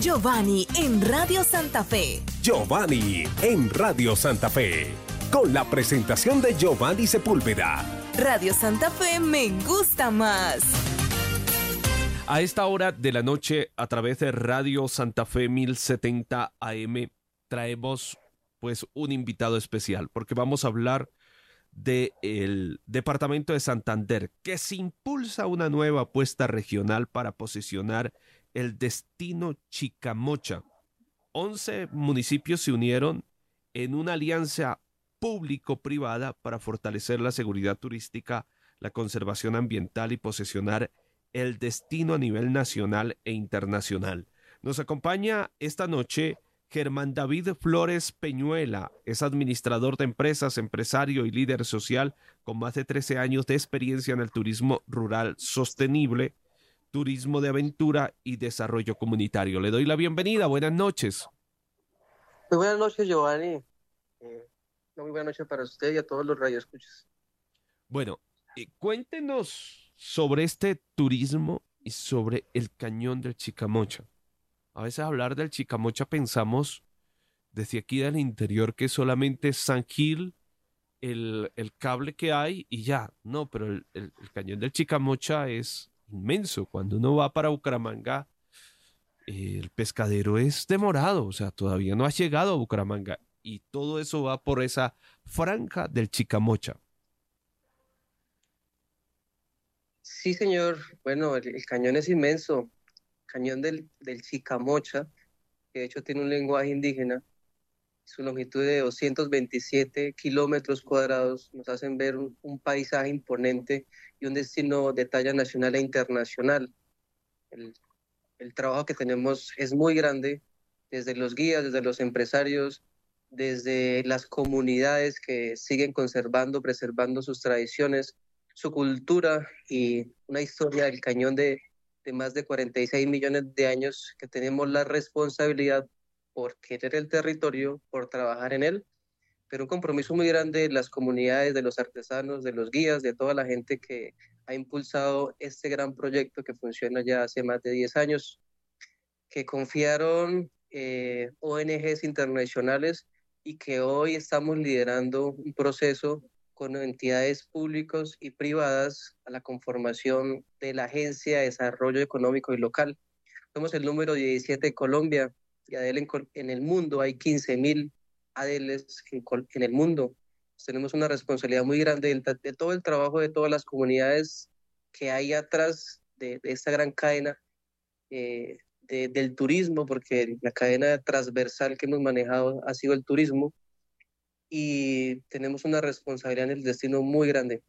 Giovanni en Radio Santa Fe. Giovanni en Radio Santa Fe. Con la presentación de Giovanni Sepúlveda. Radio Santa Fe me gusta más. A esta hora de la noche, a través de Radio Santa Fe 1070 AM, traemos pues un invitado especial, porque vamos a hablar del departamento de Santander, que se impulsa una nueva apuesta regional para posicionar el destino Chicamocha. 11 municipios se unieron en una alianza público-privada para fortalecer la seguridad turística, la conservación ambiental y posicionar el destino a nivel nacional e internacional. Nos acompaña esta noche Germán David Flores Peñuela, es administrador de empresas, empresario y líder social con más de 13 años de experiencia en el turismo rural sostenible, turismo de aventura y desarrollo comunitario. Le doy la bienvenida, buenas noches. Muy buenas noches, Giovanni. Muy buenas noches para usted y a todos los radioescuchas. Bueno, cuéntenos sobre este turismo y sobre el cañón del Chicamocha. A veces hablar del Chicamocha pensamos desde aquí del interior que solamente San Gil, el cable que hay y ya. No, pero el cañón del Chicamocha es inmenso. Cuando uno va para Bucaramanga, el pescadero es demorado, o sea, todavía no ha llegado a Bucaramanga. Y todo eso va por esa franja del Chicamocha. Sí, señor. Bueno, el cañón es inmenso. Cañón del Chicamocha, que de hecho tiene un lenguaje indígena. Su longitud de 227 kilómetros cuadrados nos hacen ver un paisaje imponente y un destino de talla nacional e internacional. El trabajo que tenemos es muy grande, desde los guías, desde los empresarios, desde las comunidades que siguen conservando, preservando sus tradiciones, su cultura y una historia del cañón de más de 46 millones de años, que tenemos la responsabilidad por querer el territorio, por trabajar en él, pero un compromiso muy grande de las comunidades, de los artesanos, de los guías, de toda la gente que ha impulsado este gran proyecto que funciona ya hace más de 10 años, que confiaron ONGs internacionales y que hoy estamos liderando un proceso con entidades públicas y privadas a la conformación de la Agencia de Desarrollo Económico y Local. Somos el número 17 de Colombia y ADL en el mundo hay 15.000 ADLs en el mundo. Tenemos una responsabilidad muy grande de todo el trabajo de todas las comunidades que hay atrás de esta gran cadena del turismo, porque la cadena transversal que hemos manejado ha sido el turismo, y tenemos una responsabilidad en el destino muy grande.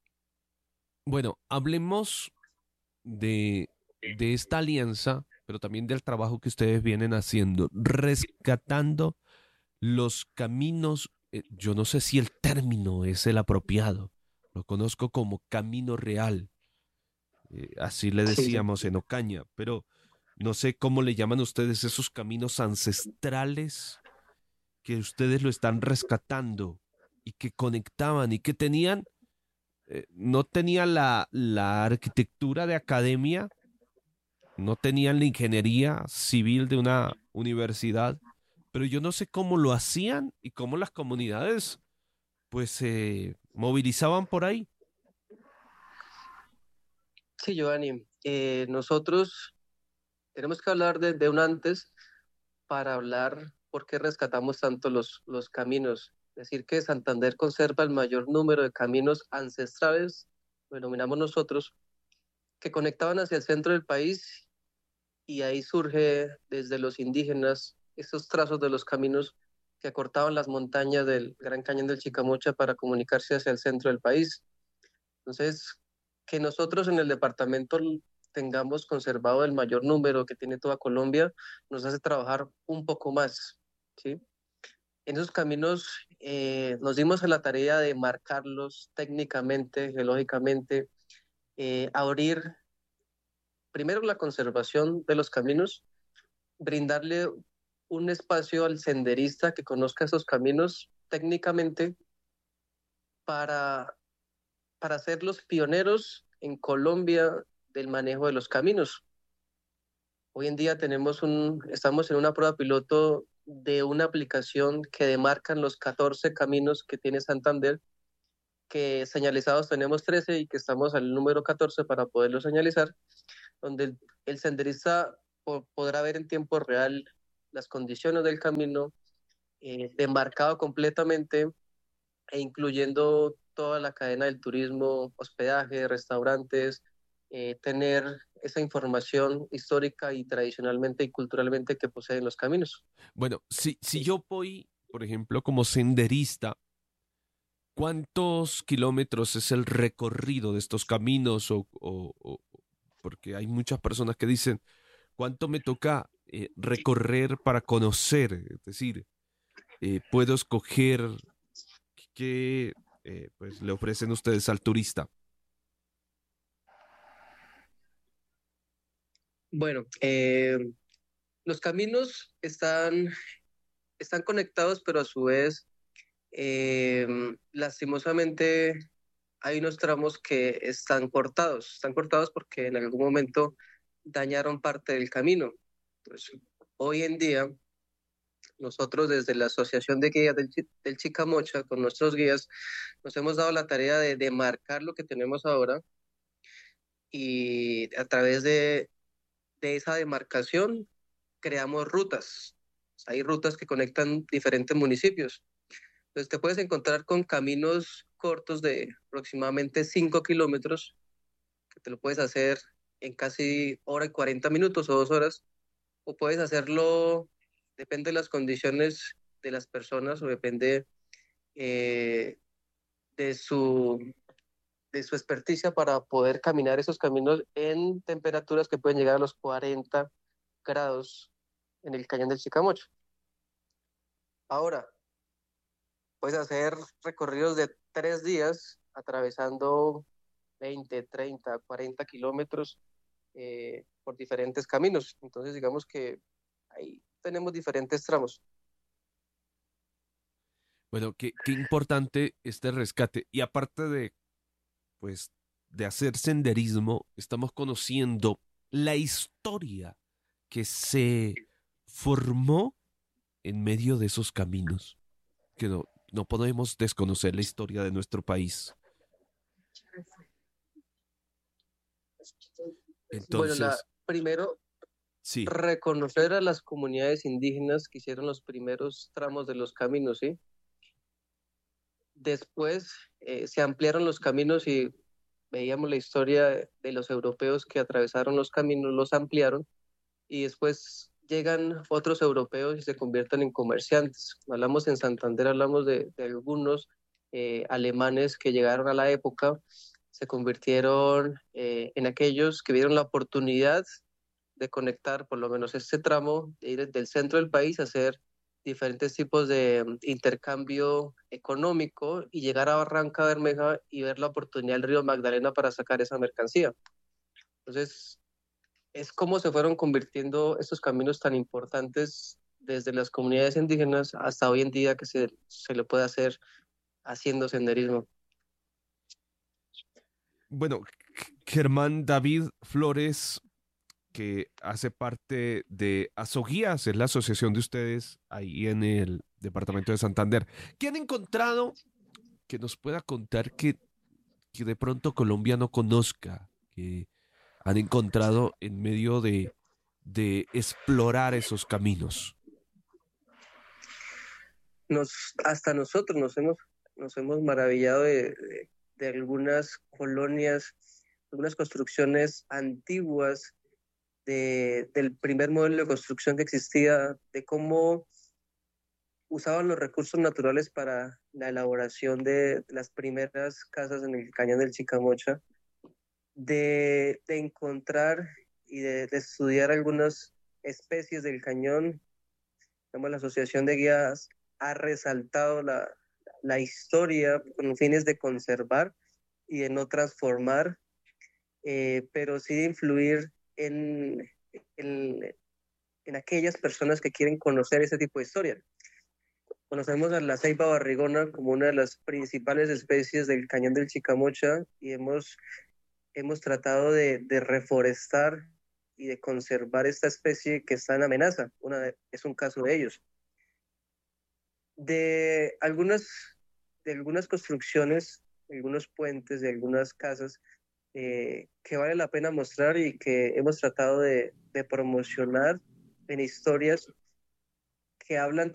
Bueno, hablemos de esta alianza, pero también del trabajo que ustedes vienen haciendo, rescatando los caminos. Yo no sé si el término es el apropiado, lo conozco como camino real, así le decíamos en Ocaña, pero no sé cómo le llaman ustedes esos caminos ancestrales que ustedes lo están rescatando y que conectaban y que tenían, no tenían la arquitectura de academia, no tenían la ingeniería civil de una universidad, pero yo no sé cómo lo hacían y cómo las comunidades pues se movilizaban por ahí. Sí, Giovanni, nosotros tenemos que hablar de un antes para hablar por qué rescatamos tanto los caminos. Decir que Santander conserva el mayor número de caminos ancestrales, lo denominamos nosotros, que conectaban hacia el centro del país, y ahí surge desde los indígenas esos trazos de los caminos que acortaban las montañas del Gran Cañón del Chicamocha para comunicarse hacia el centro del país. Entonces, que nosotros en el departamento tengamos conservado el mayor número que tiene toda Colombia nos hace trabajar un poco más, ¿sí? En esos caminos nos dimos a la tarea de marcarlos técnicamente, geológicamente, abrir primero la conservación de los caminos, brindarle un espacio al senderista que conozca esos caminos técnicamente para ser los pioneros en Colombia del manejo de los caminos. Hoy en día estamos en una prueba piloto de una aplicación que demarcan los 14 caminos que tiene Santander, que señalizados tenemos 13 y que estamos al número 14 para poderlo señalizar, donde el senderista podrá ver en tiempo real las condiciones del camino, demarcado completamente e incluyendo toda la cadena del turismo, hospedaje, restaurantes, tener esa información histórica y tradicionalmente y culturalmente que poseen los caminos. Bueno, si yo voy, por ejemplo, como senderista, ¿cuántos kilómetros es el recorrido de estos caminos? Porque hay muchas personas que dicen, ¿cuánto me toca recorrer para conocer? Es decir, puedo escoger qué pues, le ofrecen ustedes al turista. Bueno, los caminos están conectados, pero a su vez, lastimosamente, hay unos tramos que están cortados porque en algún momento dañaron parte del camino. Pues, hoy en día, nosotros desde la Asociación de Guías del Chicamocha, con nuestros guías, nos hemos dado la tarea de marcar lo que tenemos ahora y a través de esa demarcación creamos rutas. Hay rutas que conectan diferentes municipios. Entonces te puedes encontrar con caminos cortos de aproximadamente 5 kilómetros, que te lo puedes hacer en casi hora y 40 minutos o 2 horas, o puedes hacerlo, depende de las condiciones de las personas o depende eh, de de su experticia para poder caminar esos caminos en temperaturas que pueden llegar a los 40 grados en el cañón del Chicamocha. Ahora, puedes hacer recorridos de 3 días atravesando 20, 30, 40 kilómetros por diferentes caminos. Entonces, digamos que ahí tenemos diferentes tramos. Bueno, qué importante este rescate. Y aparte pues, de hacer senderismo, estamos conociendo la historia que se formó en medio de esos caminos, que no podemos desconocer la historia de nuestro país. Bueno, Entonces, primero, sí, reconocer a las comunidades indígenas que hicieron los primeros tramos de los caminos, ¿sí? Después se ampliaron los caminos y veíamos la historia de los europeos que atravesaron los caminos, los ampliaron y después llegan otros europeos y se convierten en comerciantes. Hablamos en Santander, hablamos de algunos alemanes que llegaron a la época, se convirtieron en aquellos que vieron la oportunidad de conectar por lo menos este tramo, de ir desde el centro del país a hacer diferentes tipos de intercambio económico y llegar a Barranca Bermeja y ver la oportunidad del río Magdalena para sacar esa mercancía. Entonces, es cómo se fueron convirtiendo estos caminos tan importantes desde las comunidades indígenas hasta hoy en día que se le puede hacer haciendo senderismo. bueno, Germán David Flores, que hace parte de Asoguías, es la asociación de ustedes ahí en el departamento de Santander. ¿Qué han encontrado que nos pueda contar que de pronto Colombia no conozca, que han encontrado en medio de explorar esos caminos? Hasta nosotros nos hemos maravillado de algunas colonias, algunas construcciones antiguas del primer modelo de construcción que existía, de cómo usaban los recursos naturales para la elaboración de las primeras casas en el cañón del Chicamocha, de encontrar y de estudiar algunas especies del cañón. Digamos, la Asociación de Guías ha resaltado la historia con fines de conservar y de no transformar, pero sí de influir en, en aquellas personas que quieren conocer ese tipo de historia. Conocemos a la ceiba barrigona como una de las principales especies del cañón del Chicamocha y hemos tratado de reforestar y de conservar esta especie que está en amenaza. Es un caso de ellos. De algunas construcciones, algunos puentes, de algunas casas que vale la pena mostrar y que hemos tratado de promocionar en historias que hablan